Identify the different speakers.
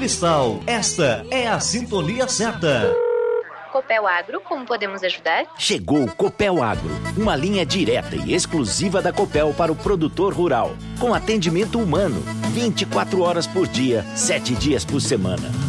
Speaker 1: Cristal, esta é a sintonia certa.
Speaker 2: Copel Agro, como podemos ajudar?
Speaker 3: Chegou o Copel Agro, uma linha direta e exclusiva da Copel para o produtor rural, com atendimento humano, 24 horas por dia, 7 dias por semana.